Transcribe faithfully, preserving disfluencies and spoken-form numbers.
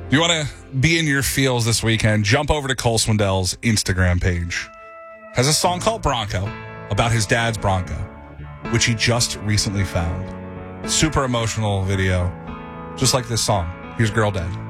If you want to be in your feels this weekend, jump over to Cole Swindell's Instagram page. Has a song called Bronco about his dad's Bronco, which he just recently found. Super emotional video, just like this song. Here's Girl Dead.